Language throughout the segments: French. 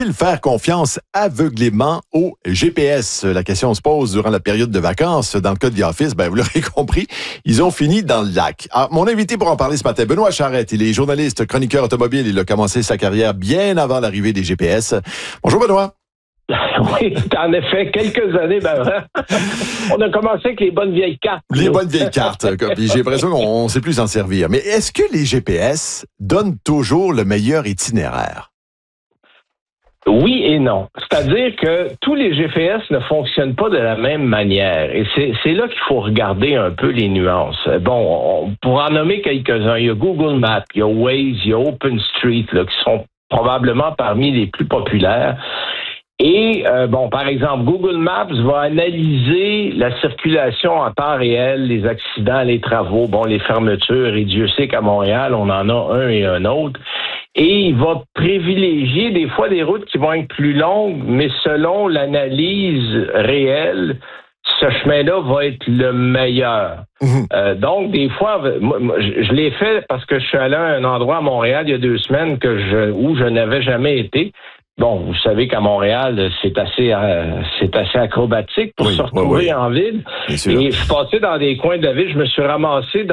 Faut-il faire confiance aveuglément au GPS? La question se pose durant la période de vacances. Dans le cas de The Office, vous l'aurez compris, ils ont fini dans le lac. Alors, mon invité pour en parler ce matin, Benoît Charette. Il est journaliste, chroniqueur automobile. Il a commencé sa carrière bien avant l'arrivée des GPS. Bonjour, Benoît. Oui, en effet, quelques années avant. On a commencé avec les bonnes vieilles cartes. Les bonnes vieilles cartes. Puis j'ai l'impression qu'on ne sait plus s'en servir. Mais est-ce que les GPS donnent toujours le meilleur itinéraire? Oui et non. C'est-à-dire que tous les GPS ne fonctionnent pas de la même manière. Et c'est là qu'il faut regarder un peu les nuances. Bon, pour en nommer quelques-uns, il y a Google Maps, il y a Waze, il y a OpenStreet, là, qui sont probablement parmi les plus populaires. Et, par exemple, Google Maps va analyser la circulation en temps réel, les accidents, les travaux, les fermetures, et Dieu sait qu'à Montréal, on en a un et un autre. Et il va privilégier des fois des routes qui vont être plus longues, mais selon l'analyse réelle, ce chemin-là va être le meilleur. Donc, des fois, moi, je l'ai fait parce que je suis allé à un endroit à Montréal il y a 2 semaines où je n'avais jamais été. Bon, vous savez qu'à Montréal, c'est assez acrobatique pour se retrouver en ville. Et je suis passé dans des coins de la ville. Je me suis ramassé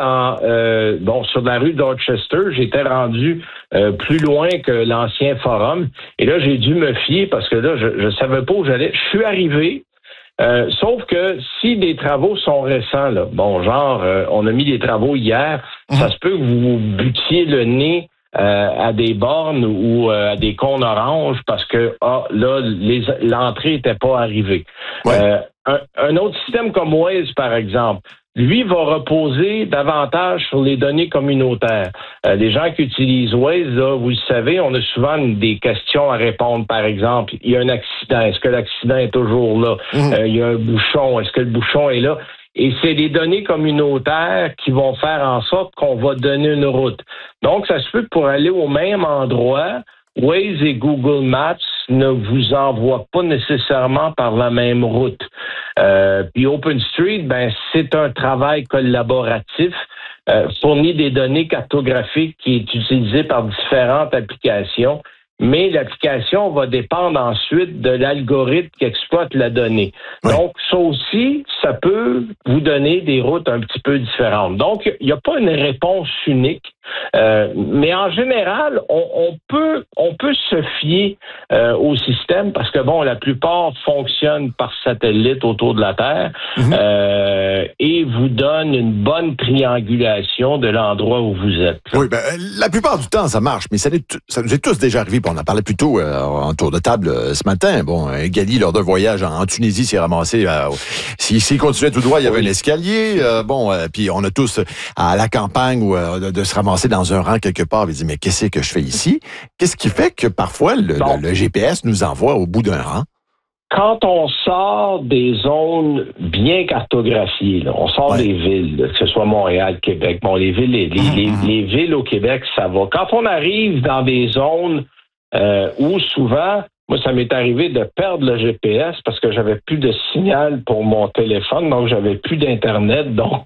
sur la rue Dorchester. J'étais rendu plus loin que l'ancien forum. Et là, j'ai dû me fier parce que là, je savais pas où j'allais. Je suis arrivé. Sauf que si des travaux sont récents, là, on a mis des travaux hier, ça se peut que vous butiez le nez à des bornes ou à des cônes oranges parce que l'entrée n'était pas arrivée. Ouais. Un autre système comme Waze, par exemple, lui va reposer davantage sur les données communautaires. Les gens qui utilisent Waze, là, vous le savez, on a souvent des questions à répondre. Par exemple, il y a un accident. Est-ce que l'accident est toujours là? Il y a un bouchon. Est-ce que le bouchon est là? Et c'est les données communautaires qui vont faire en sorte qu'on va donner une route. Donc, ça se peut que pour aller au même endroit, Waze et Google Maps ne vous envoient pas nécessairement par la même route. Puis OpenStreet, c'est un travail collaboratif, fournit des données cartographiques qui est utilisé par différentes applications. Mais l'application va dépendre ensuite de l'algorithme qui exploite la donnée. Oui. Donc, ça aussi, ça peut vous donner des routes un petit peu différentes. Donc, il n'y a pas une réponse unique, mais en général, on peut se fier au système parce que, la plupart fonctionnent par satellite autour de la Terre et vous donnent une bonne triangulation de l'endroit où vous êtes. Oui, la plupart du temps, ça marche, mais ça nous est tous déjà arrivé. On en parlait plus tôt en tour de table ce matin. Gali, lors d'un voyage en Tunisie, s'est ramassé. S'il continuait tout droit, il y avait un escalier. Puis on a tous, à la campagne, de se ramasser dans un rang quelque part. Il dit, mais qu'est-ce que je fais ici? Qu'est-ce qui fait que parfois, le GPS nous envoie au bout d'un rang? Quand on sort des zones bien cartographiées, là, on sort des villes, que ce soit Montréal, Québec, les villes, les villes au Québec, ça va. Quand on arrive dans des zones où souvent, moi, ça m'est arrivé de perdre le GPS parce que j'avais plus de signal pour mon téléphone, donc j'avais plus d'Internet, donc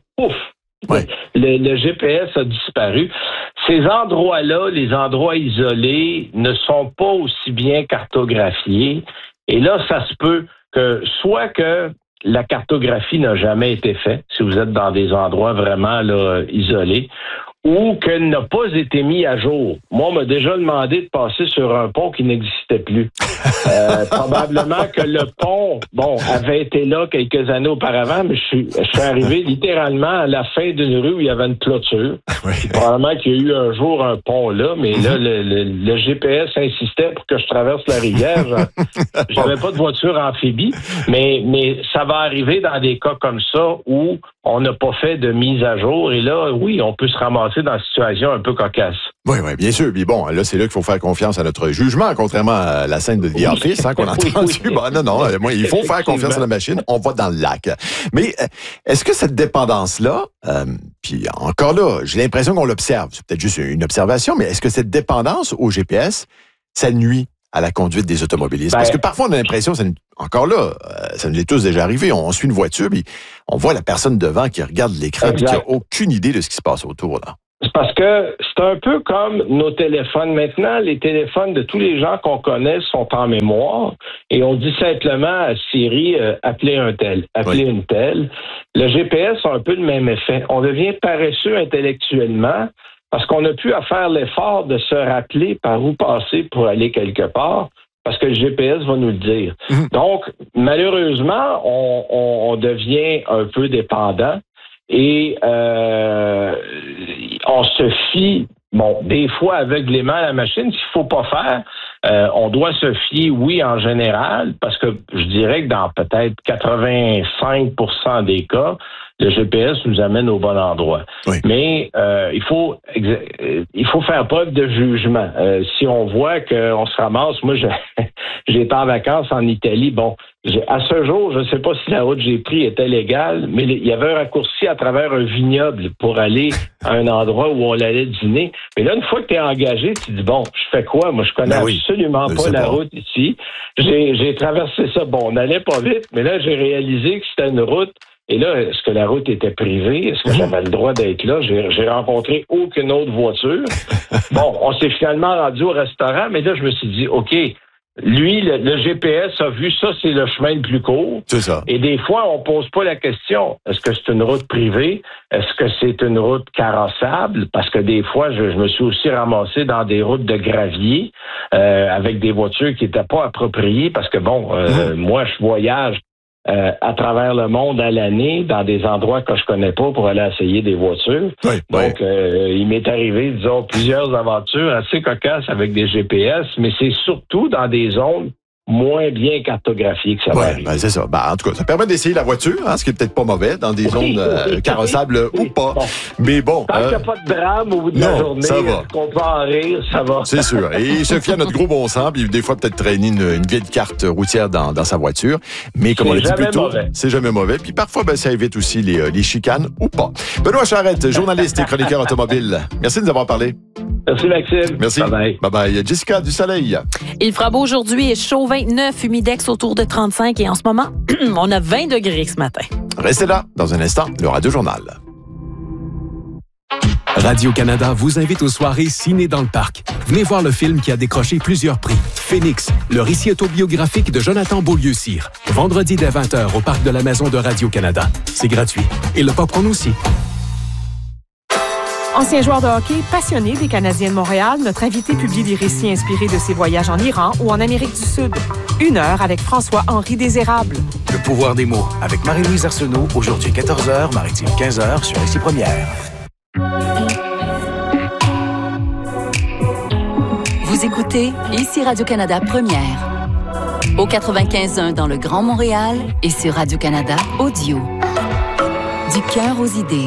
le GPS a disparu. Ces endroits-là, les endroits isolés, ne sont pas aussi bien cartographiés. Et là, ça se peut que soit que la cartographie n'a jamais été faite, si vous êtes dans des endroits vraiment isolés, ou qu'elle n'a pas été mise à jour. Moi, on m'a déjà demandé de passer sur un pont qui n'existait plus. Probablement que le pont, avait été là quelques années auparavant, mais je suis arrivé littéralement à la fin d'une rue où il y avait une clôture. Probablement qu'il y a eu un jour un pont là, mais là, le GPS insistait pour que je traverse la rivière. J'avais pas de voiture amphibie, mais ça va arriver dans des cas comme ça où on n'a pas fait de mise à jour. Et là, oui, on peut se ramasser dans une situation un peu cocasse. Oui, bien sûr. Puis là, c'est là qu'il faut faire confiance à notre jugement, contrairement à la scène de The Office qu'on a entendue. Il faut faire confiance à la machine. On va dans le lac. Mais est-ce que cette dépendance-là, puis encore là, j'ai l'impression qu'on l'observe. C'est peut-être juste une observation, mais est-ce que cette dépendance au GPS, ça nuit à la conduite des automobilistes? Parce que parfois, on a l'impression, ça nous est tous déjà arrivé, on suit une voiture, puis on voit la personne devant qui regarde l'écran et qui n'a aucune idée de ce qui se passe autour. Là. C'est parce que c'est un peu comme nos téléphones. Maintenant, les téléphones de tous les gens qu'on connaît sont en mémoire et on dit simplement à Siri, appelez un tel, appelez une telle. Le GPS a un peu le même effet. On devient paresseux intellectuellement parce qu'on n'a plus à faire l'effort de se rappeler par où passer pour aller quelque part. Parce que le GPS va nous le dire. Donc, malheureusement, on devient un peu dépendant et on se fie, des fois aveuglément à la machine. S'il faut pas faire, on doit se fier, oui, en général, parce que je dirais que dans peut-être 85% des cas, le GPS nous amène au bon endroit. Oui. Mais il faut faire preuve de jugement. Si on voit qu'on se ramasse, moi j'étais en vacances en Italie, à ce jour, je ne sais pas si la route que j'ai prise était légale, mais il y avait un raccourci à travers un vignoble pour aller à un endroit où on allait dîner. Mais là, une fois que tu es engagé, tu dis, je fais quoi? Moi, je connais absolument pas la route ici. J'ai traversé ça. On n'allait pas vite, mais là, j'ai réalisé que c'était une route. Et là, est-ce que la route était privée? Est-ce que j'avais le droit d'être là? J'ai rencontré aucune autre voiture. On s'est finalement rendu au restaurant, mais là, je me suis dit, OK, lui, le GPS a vu ça, c'est le chemin le plus court. C'est ça. Et des fois, on pose pas la question, est-ce que c'est une route privée? Est-ce que c'est une route carrossable? Parce que des fois, je me suis aussi ramassé dans des routes de gravier avec des voitures qui n'étaient pas appropriées parce que, moi, je voyage à travers le monde à l'année, dans des endroits que je connais pas pour aller essayer des voitures. Oui, donc, il m'est arrivé, disons, plusieurs aventures assez cocasses avec des GPS, mais c'est surtout dans des zones moins bien cartographiées que ça va arriver. C'est ça. En tout cas, ça permet d'essayer la voiture, ce qui est peut-être pas mauvais, dans des zones carrossables ou pas. Mais bon. Tant qu'il n'y a pas de drame au bout de la journée, qu'on peut en rire, ça va. C'est sûr. Et se fier à notre gros bon sens, puis des fois peut-être traîner une vieille carte routière dans sa voiture. Mais comme on l'a dit plus tôt, c'est jamais mauvais. Puis parfois, ça évite aussi les chicanes ou pas. Benoît Charette, journaliste et chroniqueur automobile. Merci de nous avoir parlé. Merci, Maxime. Merci. Bye-bye. Bye-bye. Jessica du Soleil. Il fera beau aujourd'hui et chaud, 29, humidex autour de 35 et en ce moment, on a 20 degrés ce matin. Restez là. Dans un instant, le Radio Journal. Radio-Canada vous invite aux soirées Ciné dans le Parc. Venez voir le film qui a décroché plusieurs prix. Phoenix, le récit autobiographique de Jonathan Beaulieu-Cyr. Vendredi dès 20h au Parc de la Maison de Radio-Canada. C'est gratuit. Et le popcorn aussi. Ancien joueur de hockey, passionné des Canadiens de Montréal, notre invité publie des récits inspirés de ses voyages en Iran ou en Amérique du Sud. 1 heure avec François-Henri Désérable. Le pouvoir des mots avec Marie-Louise Arsenault, aujourd'hui 14h, Maritime 15h sur Ici Première. Vous écoutez Ici Radio-Canada Première. Au 95.1 dans le Grand Montréal et sur Radio-Canada Audio. Du cœur aux idées.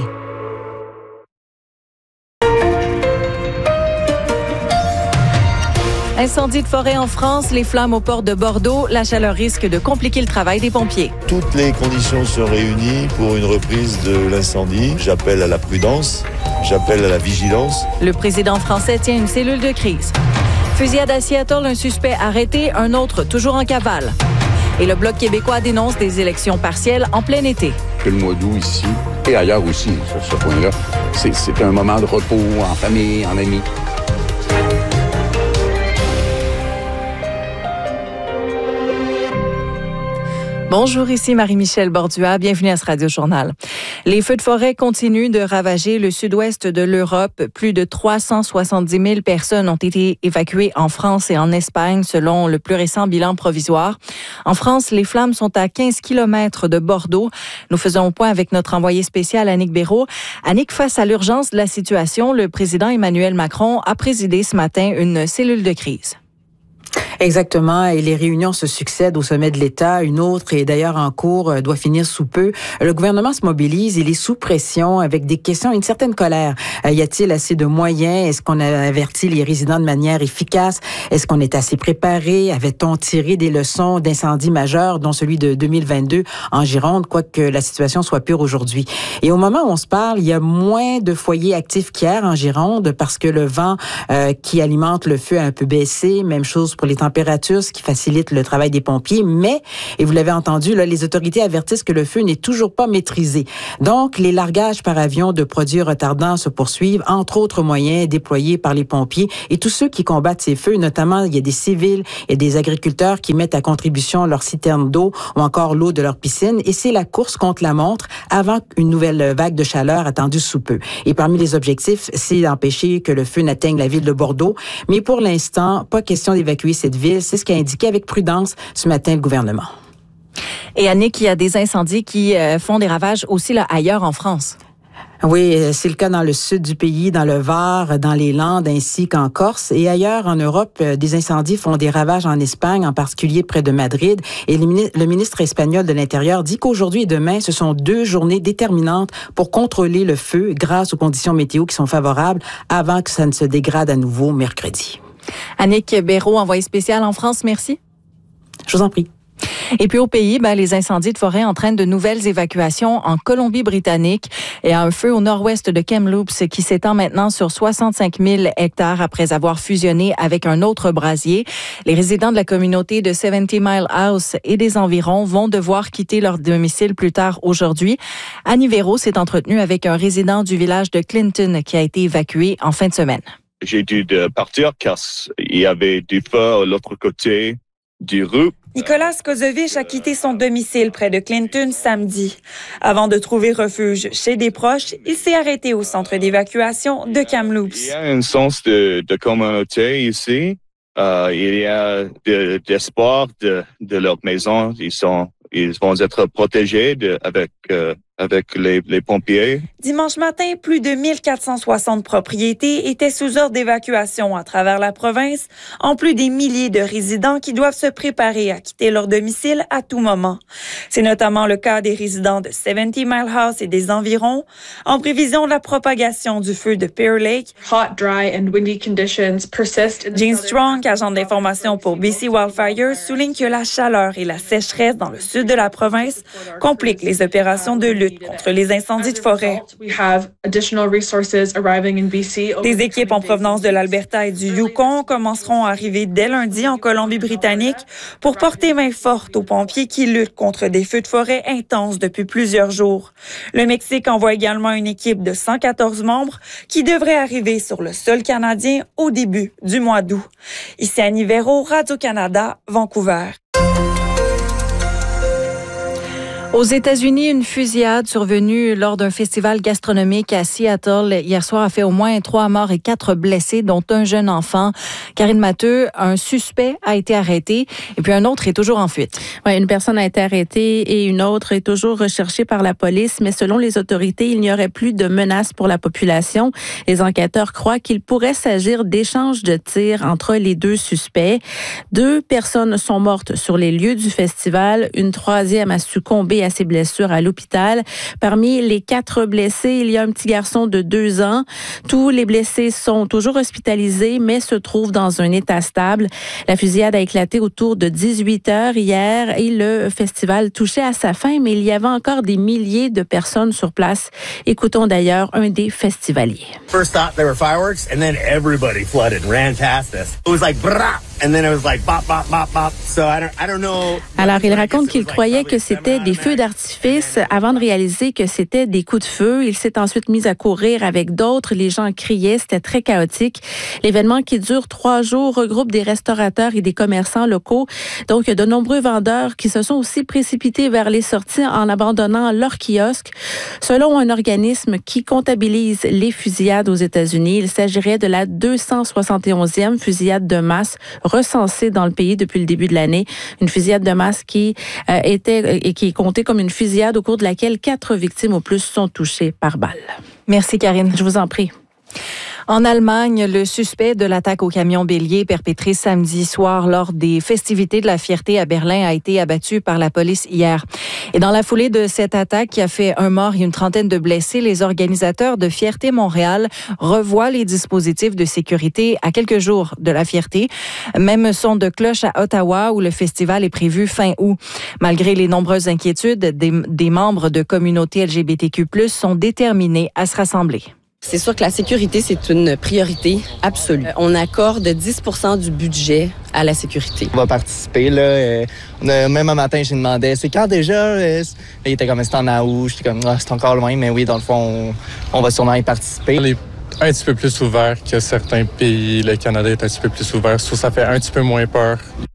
Incendie de forêt en France, les flammes au port de Bordeaux, la chaleur risque de compliquer le travail des pompiers. Toutes les conditions sont réunies pour une reprise de l'incendie. J'appelle à la prudence, j'appelle à la vigilance. Le président français tient une cellule de crise. Fusillade à Seattle, un suspect arrêté, un autre toujours en cavale. Et le Bloc québécois dénonce des élections partielles en plein été. Que le mois d'août ici, et ailleurs aussi, sur ce point-là, c'est un moment de repos en famille, en amis. Bonjour, ici Marie-Michel Bordua. Bienvenue à ce Radio Journal. Les feux de forêt continuent de ravager le sud-ouest de l'Europe. Plus de 370 000 personnes ont été évacuées en France et en Espagne, selon le plus récent bilan provisoire. En France, les flammes sont à 15 km de Bordeaux. Nous faisons un point avec notre envoyé spécial, Annick Béraud. Annick, face à l'urgence de la situation, le président Emmanuel Macron a présidé ce matin une cellule de crise. Exactement, et les réunions se succèdent au sommet de l'État. Une autre est d'ailleurs en cours, doit finir sous peu. Le gouvernement se mobilise, il est sous pression avec des questions, une certaine colère. Y a-t-il assez de moyens? Est-ce qu'on a averti les résidents de manière efficace? Est-ce qu'on est assez préparé? Avait-on tiré des leçons d'incendies majeurs, dont celui de 2022 en Gironde, quoique la situation soit pire aujourd'hui? Et au moment où on se parle, il y a moins de foyers actifs qu'hier en Gironde parce que le vent qui alimente le feu a un peu baissé. Même chose pour les températures température, ce qui facilite le travail des pompiers. Mais, et vous l'avez entendu, là, les autorités avertissent que le feu n'est toujours pas maîtrisé. Donc, les largages par avion de produits retardants se poursuivent, entre autres moyens déployés par les pompiers et tous ceux qui combattent ces feux. Notamment, il y a des civils et des agriculteurs qui mettent à contribution leurs citernes d'eau ou encore l'eau de leur piscine. Et c'est la course contre la montre avant une nouvelle vague de chaleur attendue sous peu. Et parmi les objectifs, c'est d'empêcher que le feu n'atteigne la ville de Bordeaux. Mais pour l'instant, pas question d'évacuer cette ville. C'est ce qu'a indiqué avec prudence ce matin le gouvernement. Et Annick, il y a des incendies qui font des ravages aussi là, ailleurs en France. Oui, c'est le cas dans le sud du pays, dans le Var, dans les Landes, ainsi qu'en Corse. Et ailleurs en Europe, des incendies font des ravages en Espagne, en particulier près de Madrid. Et le ministre espagnol de l'Intérieur dit qu'aujourd'hui et demain, ce sont 2 journées déterminantes pour contrôler le feu grâce aux conditions météo qui sont favorables avant que ça ne se dégrade à nouveau mercredi. Annick Béraud, envoyée spéciale en France, merci. Je vous en prie. Et puis au pays, les incendies de forêt entraînent de nouvelles évacuations en Colombie-Britannique. Il y a un feu au nord-ouest de Kamloops qui s'étend maintenant sur 65 000 hectares après avoir fusionné avec un autre brasier. Les résidents de la communauté de 70 Mile House et des environs vont devoir quitter leur domicile plus tard aujourd'hui. Annie Véro s'est entretenue avec un résident du village de Clinton qui a été évacué en fin de semaine. J'ai dû partir car il y avait du feu à l'autre côté du rue. Nicolas Kozovich a quitté son domicile près de Clinton samedi. Avant de trouver refuge chez des proches, il s'est arrêté au centre d'évacuation de Kamloops. Il y a un sens de communauté ici. Il y a de l'espoir de leur maison. Ils vont être protégés avec les pompiers. Dimanche matin, plus de 1460 propriétés étaient sous ordre d'évacuation à travers la province, en plus des milliers de résidents qui doivent se préparer à quitter leur domicile à tout moment. C'est notamment le cas des résidents de 70 Mile House et des environs, en prévision de la propagation du feu de Pear Lake. Hot, dry and windy conditions persist. Jane Strong, agent d'information pour BC Wildfires, souligne que la chaleur et la sécheresse dans le sud de la province compliquent les opérations de lutte contre les incendies de forêt. Des équipes en provenance de l'Alberta et du Yukon commenceront à arriver dès lundi en Colombie-Britannique pour porter main forte aux pompiers qui luttent contre des feux de forêt intenses depuis plusieurs jours. Le Mexique envoie également une équipe de 114 membres qui devrait arriver sur le sol canadien au début du mois d'août. Ici Annie Véro, Radio-Canada, Vancouver. Aux États-Unis, une fusillade survenue lors d'un festival gastronomique à Seattle hier soir a fait au moins 3 morts et 4 blessés, dont un jeune enfant. Karine Matteux, un suspect a été arrêté et puis un autre est toujours en fuite. Oui, une personne a été arrêtée et une autre est toujours recherchée par la police, mais selon les autorités, il n'y aurait plus de menaces pour la population. Les enquêteurs croient qu'il pourrait s'agir d'échanges de tirs entre les 2 suspects. 2 personnes sont mortes sur les lieux du festival. Une 3e a succombé à ses blessures à l'hôpital. Parmi les 4 blessés, il y a un petit garçon de 2 ans. Tous les blessés sont toujours hospitalisés, mais se trouvent dans un état stable. La fusillade a éclaté autour de 18h hier et le festival touchait à sa fin, mais il y avait encore des milliers de personnes sur place. Écoutons d'ailleurs un des festivaliers. First thought there were fireworks, and then everybody flooded and ran past us. It was like brah, and then it was like bop bop bop bop. So I don't know. Alors il raconte qu'il croyait que c'était des feux d'artifice avant de réaliser que c'était des coups de feu. Il s'est ensuite mis à courir avec d'autres. Les gens criaient, c'était très chaotique. L'événement qui dure 3 jours regroupe des restaurateurs et des commerçants locaux. Donc, il y a de nombreux vendeurs qui se sont aussi précipités vers les sorties en abandonnant leurs kiosques. Selon un organisme qui comptabilise les fusillades aux États-Unis, il s'agirait de la 271e fusillade de masse recensée dans le pays depuis le début de l'année. Une fusillade de masse qui est comptée comme une fusillade au cours de laquelle 4 victimes au plus sont touchées par balle. Merci Karine. Je vous en prie. En Allemagne, le suspect de l'attaque au camion bélier perpétré samedi soir lors des festivités de la Fierté à Berlin a été abattu par la police hier. Et dans la foulée de cette attaque qui a fait 1 mort et une trentaine de blessés, les organisateurs de Fierté Montréal revoient les dispositifs de sécurité à quelques jours de la Fierté. Même son de cloche à Ottawa où le festival est prévu fin août. Malgré les nombreuses inquiétudes, des membres de communautés LGBTQ+, sont déterminés à se rassembler. C'est sûr que la sécurité, c'est une priorité absolue. On accorde 10 % du budget à la sécurité. On va participer, là. Même un matin, j'ai demandé, c'est quand déjà? Il était comme, c'est en août. J'étais comme, c'est encore loin, mais oui, dans le fond, on va sûrement y participer. On est un petit peu plus ouvert que certains pays. Le Canada est un petit peu plus ouvert. Je trouve que ça fait un petit peu moins peur.